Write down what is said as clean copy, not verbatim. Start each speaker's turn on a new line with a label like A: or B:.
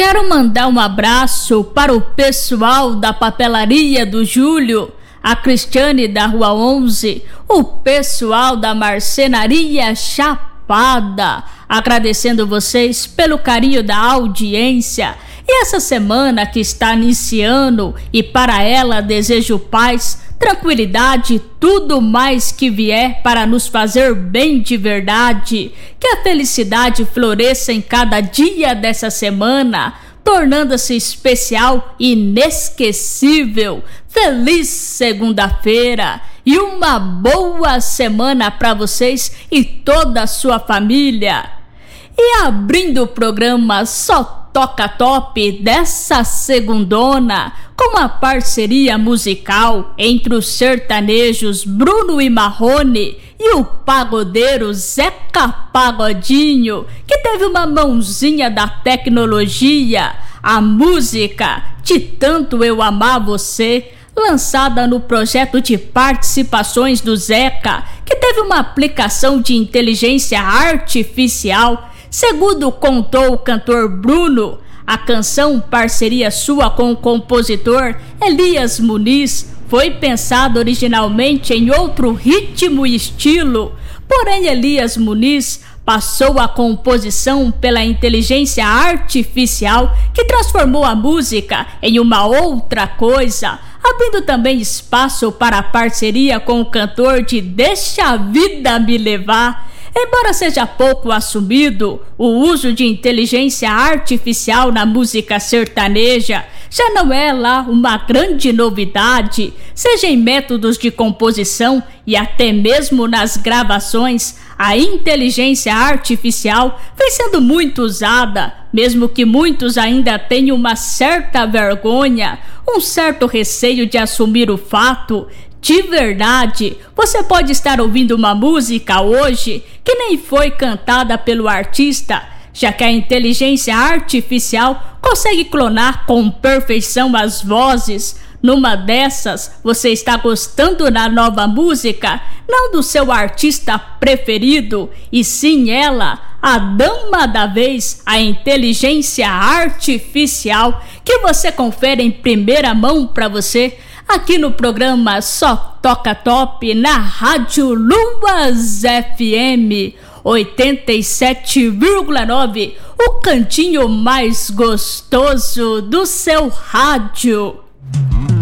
A: Quero mandar um abraço para o pessoal da Papelaria do Júlio, a Cristiane da Rua 11, o pessoal da Marcenaria Chapada, agradecendo vocês pelo carinho da audiência. E essa semana que está iniciando, e para ela desejo paz, tranquilidade, tudo mais que vier para nos fazer bem de verdade. Que a felicidade floresça em cada dia dessa semana, tornando-se especial e inesquecível. Feliz segunda-feira e uma boa semana para vocês e toda a sua família. E abrindo o programa Só Toca Top dessa segundona, com a parceria musical entre os sertanejos Bruno e Marrone e o pagodeiro Zeca Pagodinho, que teve uma mãozinha da tecnologia, a música De Tanto Eu Amar Você, lançada no projeto de participações do Zeca, que teve uma aplicação de inteligência artificial. Segundo contou o cantor Bruno, a canção, parceria sua com o compositor Elias Muniz, foi pensada originalmente em outro ritmo e estilo, porém Elias Muniz passou a composição pela inteligência artificial, que transformou a música em uma outra coisa, abrindo também espaço para a parceria com o cantor de Deixa a Vida Me Levar. Embora seja pouco assumido, o uso de inteligência artificial na música sertaneja já não é lá uma grande novidade, seja em métodos de composição e até mesmo nas gravações. A inteligência artificial vem sendo muito usada, mesmo que muitos ainda tenham uma certa vergonha, um certo receio de assumir o fato. De verdade, você pode estar ouvindo uma música hoje que nem foi cantada pelo artista, já que a inteligência artificial consegue clonar com perfeição as vozes. Numa dessas, você está gostando da nova música, não do seu artista preferido, e sim ela, a dama da vez, a inteligência artificial, que você confere em primeira mão para você, aqui no programa Só Toca Top, na Rádio Luas FM 87,9, o cantinho mais gostoso do seu rádio.